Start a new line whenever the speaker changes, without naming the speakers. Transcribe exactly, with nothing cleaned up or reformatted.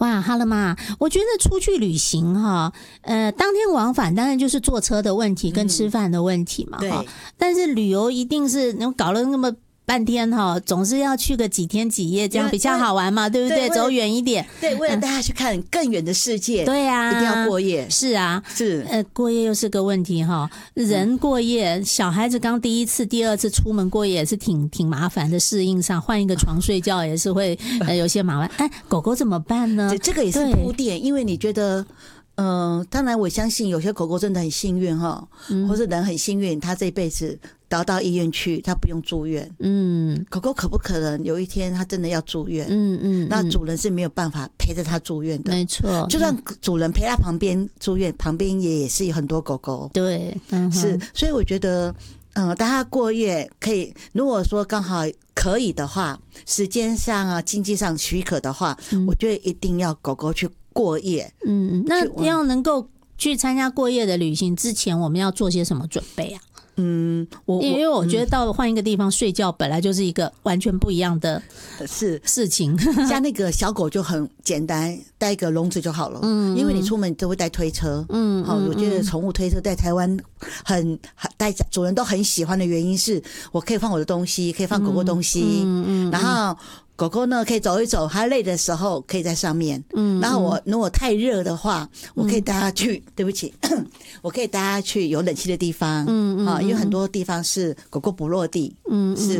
哇，哈了嘛，我觉得出去旅行哈，呃，当天往返当然就是坐车的问题跟吃饭的问题嘛，哈、嗯。但是旅游一定是能搞了那么半天哈，总是要去个几天几夜，这样比较好玩嘛，对不对？对，走远一点，
对，为了大家去看更远的世界，
嗯、对啊，
一定要过夜。
是啊，
是，
呃，过夜又是个问题哈。人过夜，嗯、小孩子刚第一次、第二次出门过夜也是挺挺麻烦的，适应上换一个床睡觉也是会呃有些麻烦。哎，狗狗怎么办呢？
这个也是铺垫，因为你觉得。嗯、呃，当然我相信有些狗狗真的很幸运哈，嗯、或是人很幸运，他这一辈子到到医院去，他不用住院。嗯，狗狗可不可能有一天他真的要住院？嗯嗯，那主人是没有办法陪着他住院的。
没错，
就算主人陪他旁边住院，旁边也也是有很多狗狗。
对，嗯、
是，所以我觉得，嗯、呃，大家过夜可以，如果说刚好可以的话，时间上啊、经济上许可的话，嗯、我觉得一定要狗狗去过夜。
嗯，那要能够去参加过夜的旅行之前，我们要做些什么准备啊？
嗯，我
因为我觉得到换一个地方睡觉本来就是一个完全不一样的
是
事情。
像那个小狗就很简单，带一个笼子就好了。嗯，因为你出门都会带推车。嗯，好，我觉得宠物推车在台湾很带主人都很喜欢的原因是，我可以放我的东西，可以放狗狗东西。嗯嗯，然后。狗狗呢可以走一走，它累的时候可以在上面。嗯，然后我如果太热的话，我可以带它去。嗯、对不起，我可以带它去有冷气的地方。嗯嗯，啊，因为很多地方是狗狗不落地。嗯，是。